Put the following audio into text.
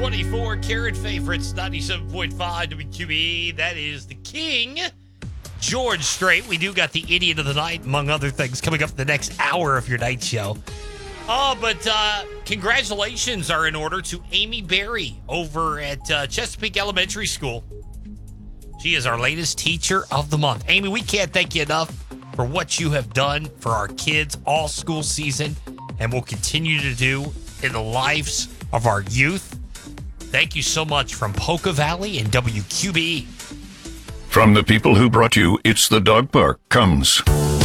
624 Carrot Favorites, 97.5 WQE. That is the King, George Strait. We do got the Idiot of the Night, among other things, coming up the next hour of your night show. But congratulations are in order to Amy Berry over at Chesapeake Elementary School. She is our latest teacher of the month. Amy, we can't thank you enough for what you have done for our kids all school season and will continue to do in the lives of our youth. Thank you so much from Polka Valley and WQB. From the people who brought you It's the Dog Park comes